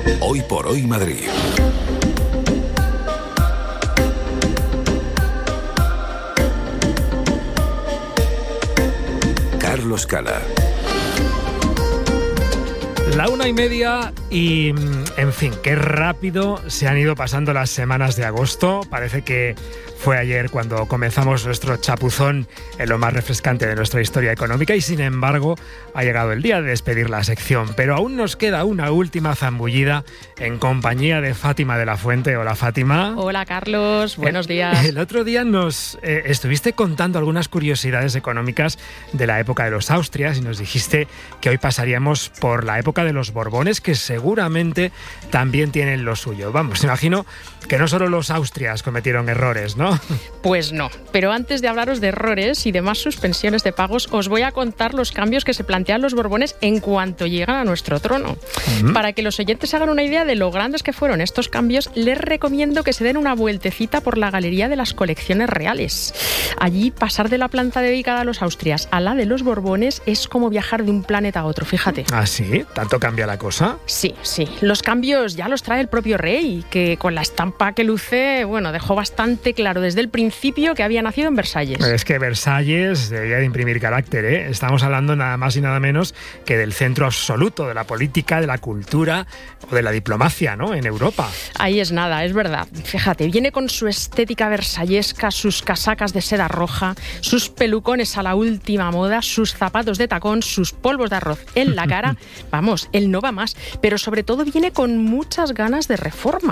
Hoy por hoy Madrid. Carlos Cala. La 1:30 y, en fin, qué rápido se han ido pasando las semanas de agosto. Parece que fue ayer cuando comenzamos nuestro chapuzón en lo más refrescante de nuestra historia económica y, sin embargo, ha llegado el día de despedir la sección. Pero aún nos queda una última zambullida en compañía de Fátima de la Fuente. Hola, Fátima. Hola, Carlos. Buenos días. El otro día nos estuviste contando algunas curiosidades económicas de la época de los Austrias y nos dijiste que hoy pasaríamos por la época de los Borbones, que seguramente también tienen lo suyo. Vamos, imagino que no solo los Austrias cometieron errores, ¿no? Pues no, pero antes de hablaros de errores y demás suspensiones de pagos, os voy a contar los cambios que se plantean los Borbones en cuanto llegan a nuestro trono. Para que los oyentes hagan una idea de lo grandes que fueron estos cambios, les recomiendo que se den una vueltecita por la Galería de las Colecciones Reales. Allí, pasar de la planta dedicada a los Austrias a la de los Borbones es como viajar de un planeta a otro, fíjate. ¿Ah, sí? ¿Tanto cambia la cosa? Sí. Los cambios ya los trae el propio rey, que con la estampa que luce, bueno, dejó bastante claro desde el principio que había nacido en Versalles. Es que Versalles debía de imprimir carácter, ¿eh? Estamos hablando nada más y nada menos que del centro absoluto de la política, de la cultura o de la diplomacia, ¿no? En Europa. Ahí es nada, es verdad. Fíjate, viene con su estética versallesca, sus casacas de seda roja, sus pelucones a la última moda, sus zapatos de tacón, sus polvos de arroz en la cara. Vamos, él no va más, pero sobre todo viene con muchas ganas de reforma.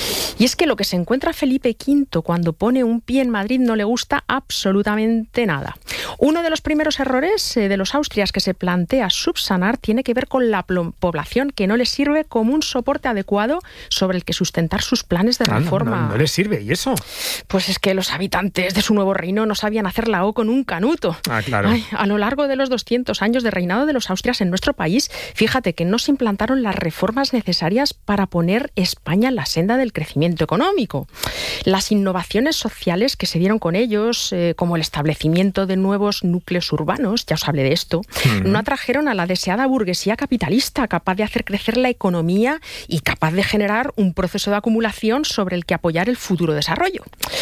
Y es que lo que se encuentra Felipe V cuando pone un pie en Madrid no le gusta absolutamente nada. Uno de los primeros errores de los Austrias que se plantea subsanar tiene que ver con la población, que no le sirve como un soporte adecuado sobre el que sustentar sus planes de reforma. No le sirve, ¿y eso? Pues es que los habitantes de su nuevo reino no sabían hacer la O con un canuto. Ah, claro. A lo largo de los 200 años de reinado de los Austrias en nuestro país, fíjate que no se implantaron las reformas necesarias para poner España en la senda del crecimiento económico. Las innovaciones sociales que se dieron con ellos, como el establecimiento de nuevos núcleos urbanos, ya os hablé de esto, no atrajeron a la deseada burguesía capitalista, capaz de hacer crecer la economía y capaz de generar un proceso de acumulación sobre el que apoyar el futuro desarrollo.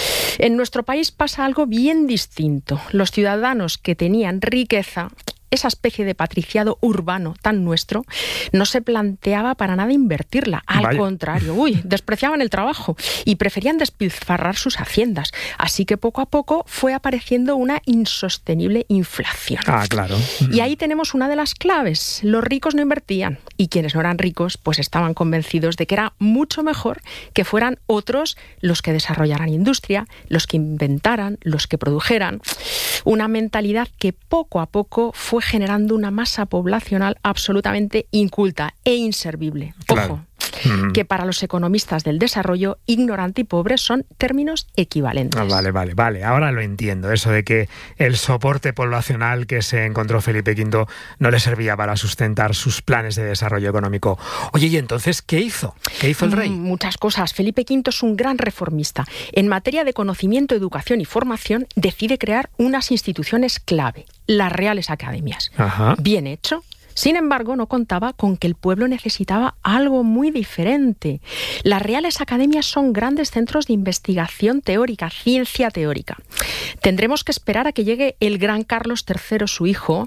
En nuestro país pasa algo bien distinto. Los ciudadanos que tenían riqueza, esa especie de patriciado urbano tan nuestro, no se planteaba para nada invertirla. Al contrario, despreciaban el trabajo y preferían despilfarrar sus haciendas. Así que poco a poco fue apareciendo una insostenible inflación. Ah, claro. Y ahí tenemos una de las claves. Los ricos no invertían y quienes no eran ricos pues estaban convencidos de que era mucho mejor que fueran otros los que desarrollaran industria, los que inventaran, los que produjeran. Una mentalidad que poco a poco fue generando una masa poblacional absolutamente inculta e inservible. Claro. Ojo, que para los economistas del desarrollo, ignorante y pobre son términos equivalentes. Vale. Ahora lo entiendo. Eso de que el soporte poblacional que se encontró Felipe V no le servía para sustentar sus planes de desarrollo económico. Oye, ¿y entonces qué hizo? ¿Qué hizo el rey? Muchas cosas. Felipe V es un gran reformista. En materia de conocimiento, educación y formación, decide crear unas instituciones clave, las Reales Academias. Ajá. Bien hecho. Sin embargo, no contaba con que el pueblo necesitaba algo muy diferente. Las Reales Academias son grandes centros de investigación teórica, ciencia teórica. Tendremos que esperar a que llegue el gran Carlos III, su hijo,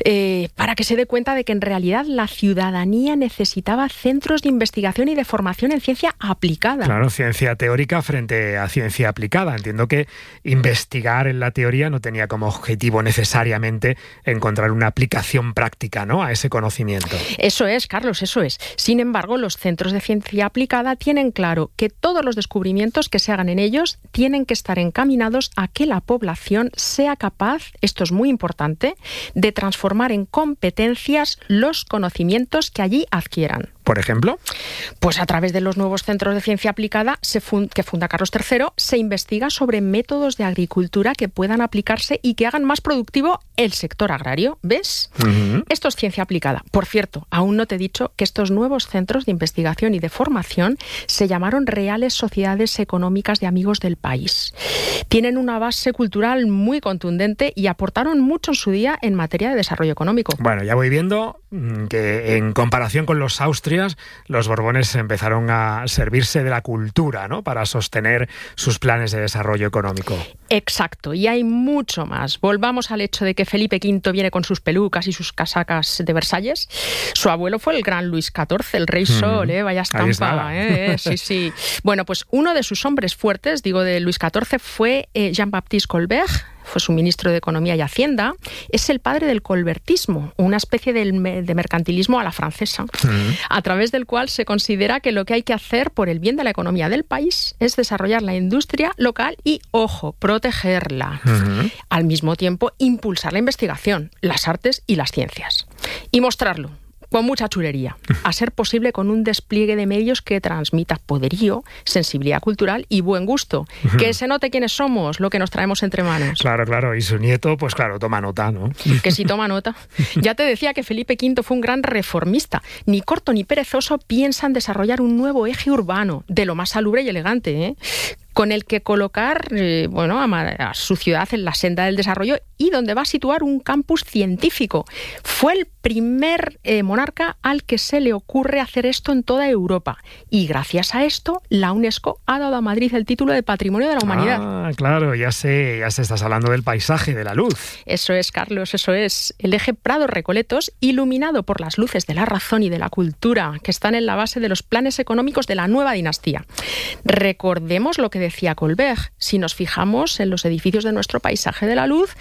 para que se dé cuenta de que en realidad la ciudadanía necesitaba centros de investigación y de formación en ciencia aplicada. Claro, ciencia teórica frente a ciencia aplicada. Entiendo que investigar en la teoría no tenía como objetivo necesariamente encontrar una aplicación práctica, ¿no?, a ese conocimiento. Eso es, Carlos, eso es. Sin embargo, los centros de ciencia aplicada tienen claro que todos los descubrimientos que se hagan en ellos tienen que estar encaminados a que la población sea capaz, esto es muy importante, de transformar en competencias los conocimientos que allí adquieran. ¿Por ejemplo? Pues a través de los nuevos centros de ciencia aplicada que funda Carlos III, se investiga sobre métodos de agricultura que puedan aplicarse y que hagan más productivo el sector agrario. ¿Ves? Esto es ciencia aplicada. Por cierto, aún no te he dicho que estos nuevos centros de investigación y de formación se llamaron Reales Sociedades Económicas de Amigos del País. Tienen una base cultural muy contundente y aportaron mucho en su día en materia de desarrollo económico. Bueno, ya voy viendo que en comparación con los Austrias, los Borbones empezaron a servirse de la cultura, ¿no?, para sostener sus planes de desarrollo económico. Exacto, y hay mucho más. Volvamos al hecho de que Felipe V viene con sus pelucas y sus casacas de Versalles. Su abuelo fue el gran Luis XIV, el Rey Sol, vaya estampa. Sí. Bueno, pues uno de sus hombres fuertes, digo de Luis XIV, fue Jean-Baptiste Colbert. Fue su ministro de Economía y Hacienda. Es el padre del colbertismo, una especie de mercantilismo a la francesa, a través del cual se considera que lo que hay que hacer por el bien de la economía del país es desarrollar la industria local y, ojo, protegerla. Al mismo tiempo, impulsar la investigación, las artes y las ciencias. Y mostrarlo con mucha chulería, a ser posible con un despliegue de medios que transmita poderío, sensibilidad cultural y buen gusto. Que se note quiénes somos, lo que nos traemos entre manos. Claro. Y su nieto, pues claro, toma nota, ¿no? Que sí toma nota. Ya te decía que Felipe V fue un gran reformista. Ni corto ni perezoso piensa en desarrollar un nuevo eje urbano, de lo más salubre y elegante, con el que colocar a su ciudad en la senda del desarrollo y donde va a situar un campus científico. Fue el primer monarca al que se le ocurre hacer esto en toda Europa. Y gracias a esto, la UNESCO ha dado a Madrid el título de Patrimonio de la Humanidad. Ah, claro, ya se estás hablando del paisaje, de la luz. Eso es, Carlos, eso es. El eje Prado-Recoletos, iluminado por las luces de la razón y de la cultura, que están en la base de los planes económicos de la nueva dinastía. Recordemos lo que decía Colbert: si nos fijamos en los edificios de nuestro paisaje de la luz,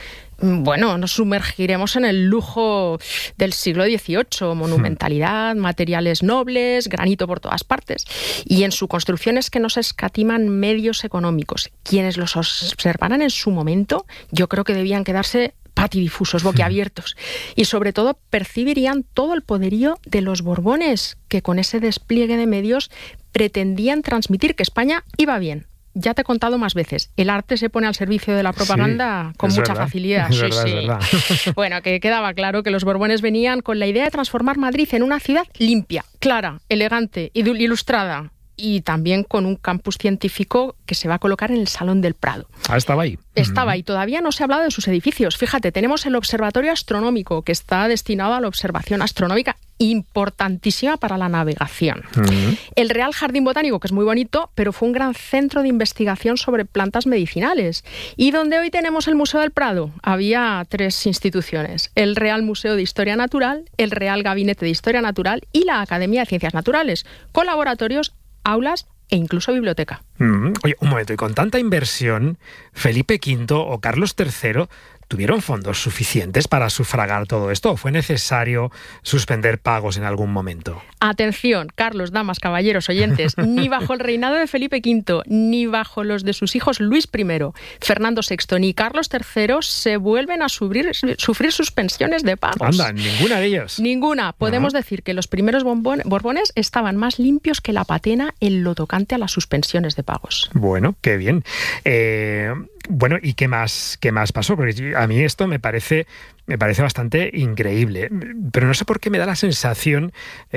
nos sumergiremos en el lujo del siglo XVIII, monumentalidad, materiales nobles, granito por todas partes, y en su construcción es que no se escatiman medios económicos. Quienes los observaran en su momento, yo creo que debían quedarse patidifusos, boquiabiertos, y sobre todo percibirían todo el poderío de los Borbones, que con ese despliegue de medios pretendían transmitir que España iba bien. Ya te he contado más veces, el arte se pone al servicio de la propaganda con mucha facilidad. Es verdad. Bueno, que quedaba claro que los Borbones venían con la idea de transformar Madrid en una ciudad limpia, clara, elegante, ilustrada, y también con un campus científico que se va a colocar en el Salón del Prado. Estaba ahí. Estaba ahí. Todavía no se ha hablado de sus edificios. Fíjate, tenemos el Observatorio Astronómico, que está destinado a la observación astronómica, importantísima para la navegación. El Real Jardín Botánico, que es muy bonito, pero fue un gran centro de investigación sobre plantas medicinales. Y donde hoy tenemos el Museo del Prado, había 3 instituciones: el Real Museo de Historia Natural, el Real Gabinete de Historia Natural y la Academia de Ciencias Naturales, con laboratorios, aulas e incluso biblioteca. Oye, un momento, y con tanta inversión, ¿Felipe V o Carlos III tuvieron fondos suficientes para sufragar todo esto, o fue necesario suspender pagos en algún momento? Atención, Carlos, damas, caballeros, oyentes, ni bajo el reinado de Felipe V, ni bajo los de sus hijos Luis I, Fernando VI, ni Carlos III se vuelven a sufrir suspensiones de pagos. Anda, ninguna de ellas. Ninguna. Podemos decir que los primeros Borbones estaban más limpios que la patena en lo tocante a las suspensiones de pagos. Bueno, qué bien. ¿Y qué más pasó? Porque a mí esto me parece bastante increíble. Pero no sé por qué me da la sensación,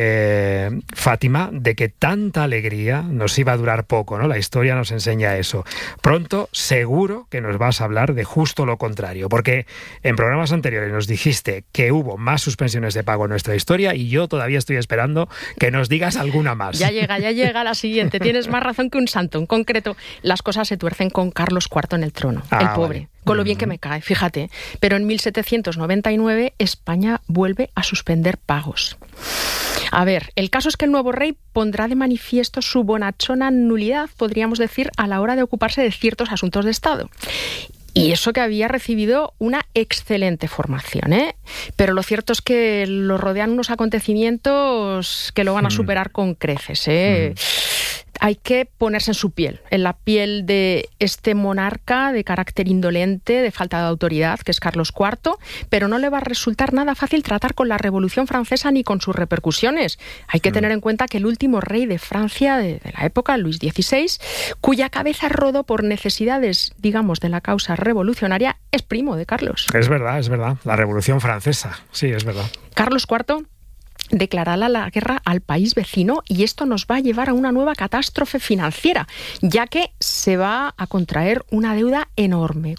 Fátima, de que tanta alegría nos iba a durar poco, ¿no? La historia nos enseña eso. Pronto, seguro que nos vas a hablar de justo lo contrario, porque en programas anteriores nos dijiste que hubo más suspensiones de pago en nuestra historia y yo todavía estoy esperando que nos digas alguna más. Ya llega la siguiente. Tienes más razón que un santo. En concreto, las cosas se tuercen con Carlos IV en el trono, el pobre. Vale. Con lo bien que me cae, fíjate. Pero en 1799 España vuelve a suspender pagos. A ver, el caso es que el nuevo rey pondrá de manifiesto su bonachona nulidad, podríamos decir, a la hora de ocuparse de ciertos asuntos de Estado. Y eso que había recibido una excelente formación, Pero lo cierto es que lo rodean unos acontecimientos que lo van a superar con creces, Hay que ponerse en su piel, en la piel de este monarca de carácter indolente, de falta de autoridad, que es Carlos IV, pero no le va a resultar nada fácil tratar con la Revolución Francesa ni con sus repercusiones. Hay que tener en cuenta que el último rey de Francia de la época, Luis XVI, cuya cabeza rodó por necesidades, digamos, de la causa revolucionaria, es primo de Carlos. Es verdad, la Revolución Francesa, sí, es verdad. Carlos IV declarará la guerra al país vecino y esto nos va a llevar a una nueva catástrofe financiera, ya que se va a contraer una deuda enorme,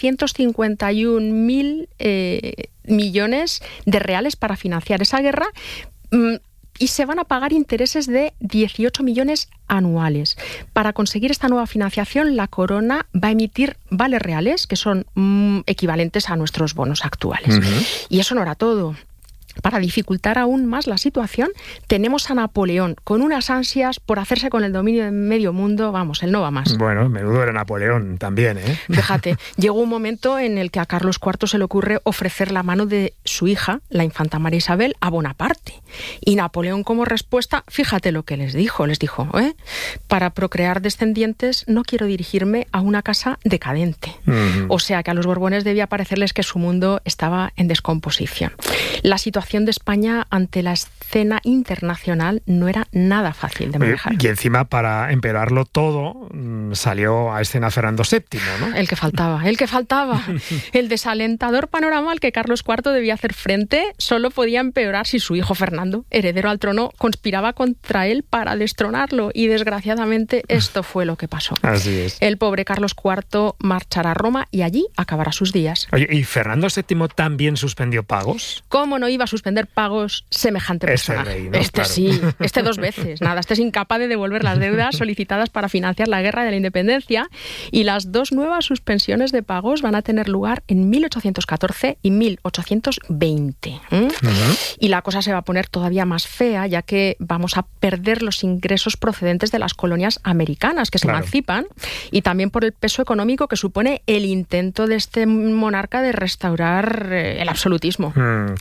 451.000 millones de reales para financiar esa guerra. Y se van a pagar intereses de 18 millones anuales. Para conseguir esta nueva financiación, la Corona va a emitir vales reales, que son equivalentes a nuestros bonos actuales. Uh-huh. Y eso no era todo. Para dificultar aún más la situación, tenemos a Napoleón con unas ansias por hacerse con el dominio de medio mundo. Vamos, él no va más. Bueno, menudo era Napoleón también, ¿eh? Fíjate, llegó un momento en el que a Carlos IV se le ocurre ofrecer la mano de su hija, la infanta María Isabel, a Bonaparte. Y Napoleón, como respuesta, fíjate lo que les dijo, para procrear descendientes no quiero dirigirme a una casa decadente. Uh-huh. O sea que a los Borbones debía parecerles que su mundo estaba en descomposición. La situación de España ante la escena internacional no era nada fácil de manejar. Y encima, para empeorarlo todo, salió a escena Fernando VII, ¿no? El que faltaba. El desalentador panorama al que Carlos IV debía hacer frente solo podía empeorar si su hijo Fernando, heredero al trono, conspiraba contra él para destronarlo. Y desgraciadamente esto fue lo que pasó. Así es. El pobre Carlos IV marchará a Roma y allí acabará sus días. Oye, ¿y Fernando VII también suspendió pagos? ¿Cómo no iba a suspender pagos semejante personaje? Rey, ¿no? Claro. Sí, 2 veces. Nada, es incapaz de devolver las deudas solicitadas para financiar la guerra de la independencia, y las 2 nuevas suspensiones de pagos van a tener lugar en 1814 y 1820. Uh-huh. Y la cosa se va a poner todavía más fea, ya que vamos a perder los ingresos procedentes de las colonias americanas que se emancipan, y también por el peso económico que supone el intento de este monarca de restaurar el absolutismo.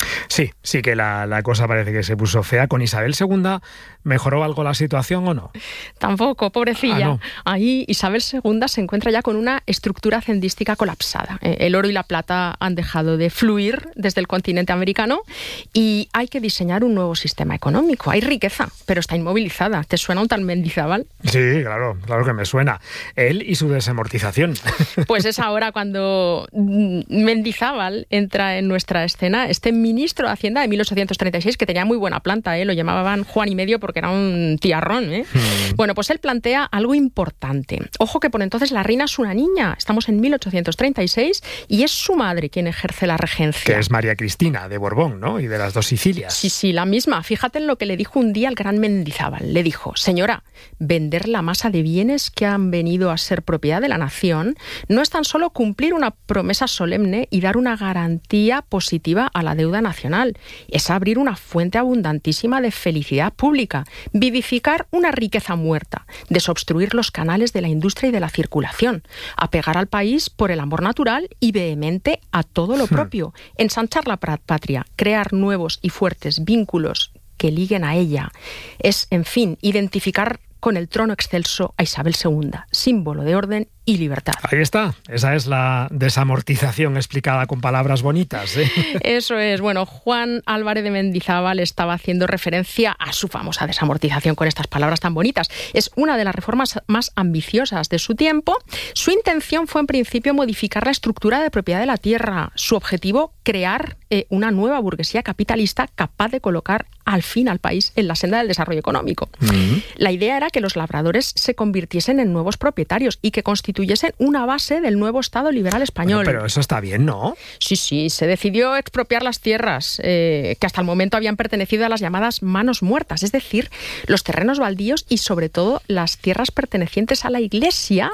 Sí que la cosa parece que se puso fea. ¿Con Isabel II mejoró algo la situación o no? Tampoco, pobrecilla. No. Ahí Isabel II se encuentra ya con una estructura hacendística colapsada. El oro y la plata han dejado de fluir desde el continente americano y hay que diseñar un nuevo sistema económico. Hay riqueza, pero está inmovilizada. ¿Te suena un tal Mendizábal? Sí, claro que me suena. Él y su desamortización. Pues es ahora cuando Mendizábal entra en nuestra escena, este ministro de Hacienda de 1836, que tenía muy buena planta, lo llamaban Juan y medio porque era un tiarrón. Bueno, pues él plantea algo importante. Ojo que por entonces la reina es una niña, estamos en 1836 y es su madre quien ejerce la regencia. Que es María Cristina de Borbón, ¿no? Y de las 2 Sicilias. Sí, la misma. Fíjate en lo que le dijo un día al gran Mendizábal. Le dijo: señora, vender la masa de bienes que han venido a ser propiedad de la nación no es tan solo cumplir una promesa solemne y dar una garantía positiva a la deuda nacional, es abrir una fuente abundantísima de felicidad pública, vivificar una riqueza muerta, desobstruir los canales de la industria y de la circulación, apegar al país por el amor natural y vehemente a todo lo propio, ensanchar la patria, crear nuevos y fuertes vínculos que liguen a ella. Es, en fin, identificar con el trono excelso a Isabel II, símbolo de orden y libertad. Ahí está, esa es la desamortización explicada con palabras bonitas, ¿eh? Eso es. Bueno, Juan Álvarez de Mendizábal estaba haciendo referencia a su famosa desamortización con estas palabras tan bonitas. Es una de las reformas más ambiciosas de su tiempo. Su intención fue en principio modificar la estructura de propiedad de la tierra. Su objetivo, crear una nueva burguesía capitalista capaz de colocar al fin al país en la senda del desarrollo económico. Uh-huh. La idea era que los labradores se convirtiesen en nuevos propietarios y que constituyesen una base del nuevo Estado liberal español. Bueno, pero eso está bien, ¿no? Sí, se decidió expropiar las tierras que hasta el momento habían pertenecido a las llamadas manos muertas, es decir, los terrenos baldíos y sobre todo las tierras pertenecientes a la Iglesia,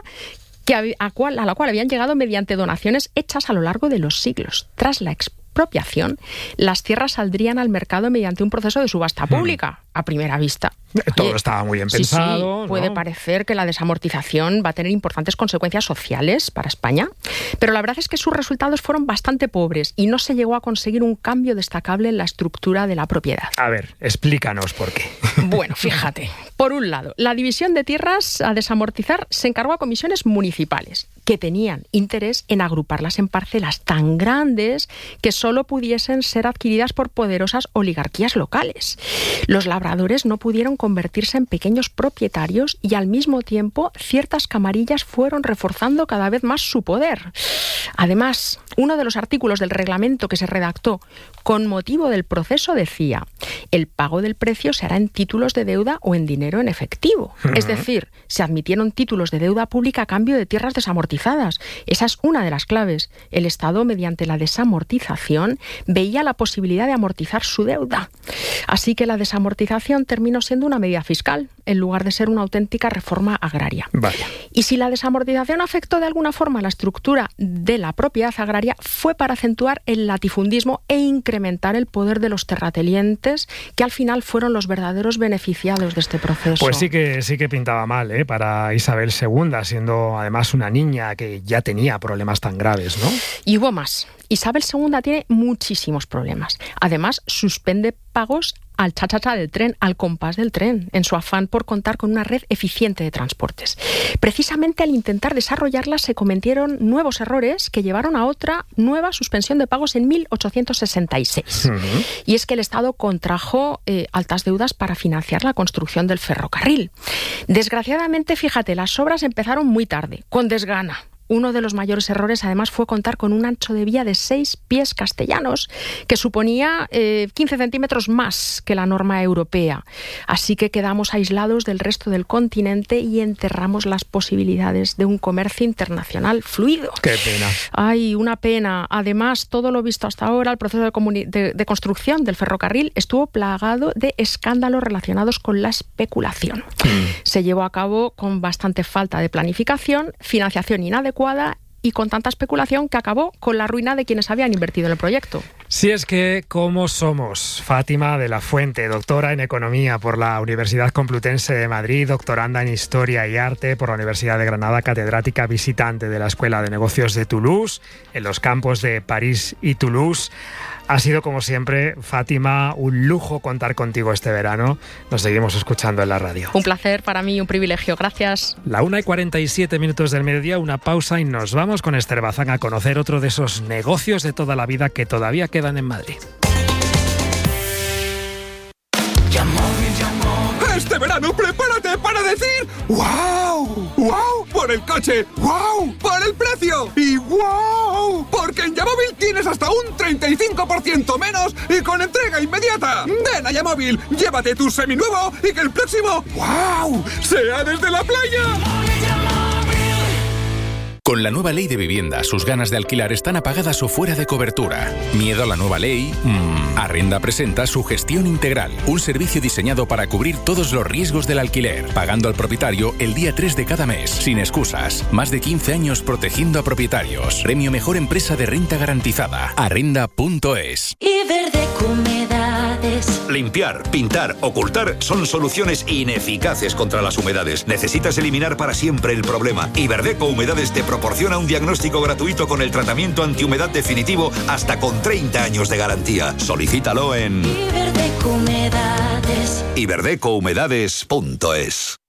a la cual habían llegado mediante donaciones hechas a lo largo de los siglos. Tras la expropiación, las tierras saldrían al mercado mediante un proceso de subasta pública, a primera vista. Todo estaba muy bien pensado. Sí, puede parecer que la desamortización va a tener importantes consecuencias sociales para España, pero la verdad es que sus resultados fueron bastante pobres y no se llegó a conseguir un cambio destacable en la estructura de la propiedad. A ver, explícanos por qué. Bueno, fíjate. Por un lado, la división de tierras a desamortizar se encargó a comisiones municipales, que tenían interés en agruparlas en parcelas tan grandes que solo pudiesen ser adquiridas por poderosas oligarquías locales. Los labradores no pudieron convertirse en pequeños propietarios y al mismo tiempo ciertas camarillas fueron reforzando cada vez más su poder. Además, uno de los artículos del reglamento que se redactó con motivo del proceso decía: el pago del precio se hará en títulos de deuda o en dinero en efectivo. Es decir, se admitieron títulos de deuda pública a cambio de tierras desamortizadas. Esa es una de las claves. El Estado, mediante la desamortización, veía la posibilidad de amortizar su deuda. Así que la desamortización terminó siendo una medida fiscal, en lugar de ser una auténtica reforma agraria. Vaya. Y si la desamortización afectó de alguna forma la estructura de la propiedad agraria, fue para acentuar el latifundismo e incrementar el poder de los terratenientes, que al final fueron los verdaderos beneficiados de este proceso. Pues sí que pintaba mal, para Isabel II, siendo además una niña que ya tenía problemas tan graves, ¿no? Y hubo más. Isabel II tiene muchísimos problemas. Además, suspende pagos al cha-cha-cha del tren, al compás del tren, en su afán por contar con una red eficiente de transportes. Precisamente al intentar desarrollarla se cometieron nuevos errores que llevaron a otra nueva suspensión de pagos en 1866. Y es que el Estado contrajo altas deudas para financiar la construcción del ferrocarril. Desgraciadamente, fíjate, las obras empezaron muy tarde, con desgana. Uno de los mayores errores, además, fue contar con un ancho de vía de 6 pies castellanos, que suponía 15 centímetros más que la norma europea. Así que quedamos aislados del resto del continente y enterramos las posibilidades de un comercio internacional fluido. ¡Qué pena! ¡Ay, una pena! Además, todo lo visto hasta ahora, el proceso de construcción del ferrocarril estuvo plagado de escándalos relacionados con la especulación. Se llevó a cabo con bastante falta de planificación, financiación inadecuada y con tanta especulación que acabó con la ruina de quienes habían invertido en el proyecto. Si es que, ¿cómo somos? Fátima de la Fuente, doctora en Economía por la Universidad Complutense de Madrid, doctoranda en Historia y Arte por la Universidad de Granada, catedrática visitante de la Escuela de Negocios de Toulouse, en los campos de París y Toulouse. Ha sido, como siempre, Fátima, un lujo contar contigo este verano. Nos seguimos escuchando en la radio. Un placer para mí, un privilegio. Gracias. 1:47 del mediodía, una pausa y nos vamos con Esther Bazán a conocer otro de esos negocios de toda la vida que todavía quedan en Madrid. Este verano prepárate para decir ¡wow! ¡Wow! Por el coche, ¡wow! Por el precio y ¡wow! Porque en Yamóvil tienes hasta un 35% menos y con entrega inmediata. Ven a Yamóvil, llévate tu seminuevo y que el próximo ¡wow! sea desde la playa. Con la nueva ley de vivienda, sus ganas de alquilar están apagadas o fuera de cobertura. ¿Miedo a la nueva ley? Arrenda presenta su gestión integral, un servicio diseñado para cubrir todos los riesgos del alquiler, pagando al propietario el día 3 de cada mes, sin excusas. Más de 15 años protegiendo a propietarios. Premio Mejor Empresa de Renta Garantizada. Arrenda.es. Iberdeco Humedades. Limpiar, pintar, ocultar son soluciones ineficaces contra las humedades. Necesitas eliminar para siempre el problema. Iberdeco Humedades te proporciona un diagnóstico gratuito con el tratamiento antihumedad definitivo hasta con 30 años de garantía. Solicítalo en Iberdeco Humedades. iberdecouhumedades.es.